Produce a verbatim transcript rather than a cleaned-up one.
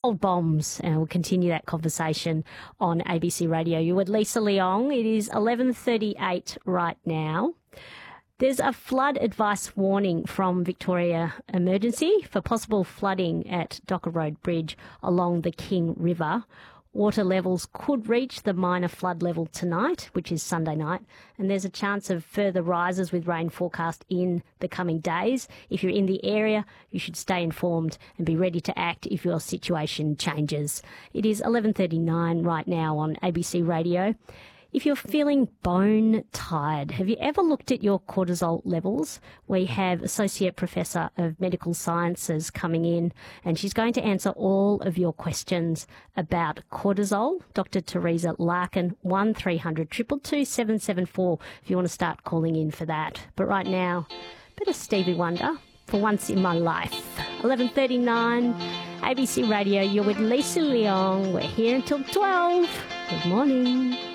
old bombs, and we'll continue that conversation on A B C Radio. You're with Lisa Leong. It is eleven thirty-eight right now. There's a flood advice warning from Victoria Emergency for possible flooding at Docker Road Bridge along the King River. Water levels could reach the minor flood level tonight, which is Sunday night, and there's a chance of further rises with rain forecast in the coming days. If you're in the area, you should stay informed and be ready to act if your situation changes. It is eleven thirty-nine right now on A B C Radio. If you're feeling bone tired, have you ever looked at your cortisol levels? We have Associate Professor of Medical Sciences coming in, and she's going to answer all of your questions about cortisol. Doctor Teresa Larkin, one three hundred two two two seven seven four if you want to start calling in for that. But right now, a bit of Stevie Wonder, For Once in My Life. eleven thirty-nine, A B C Radio, you're with Lisa Leong. We're here until twelve. Good morning.